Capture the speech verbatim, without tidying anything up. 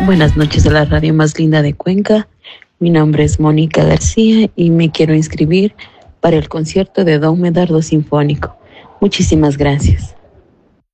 Buenas noches a la radio más linda de Cuenca. Mi nombre es Mónica García y me quiero inscribir para el concierto de Don Medardo Sinfónico. Muchísimas gracias.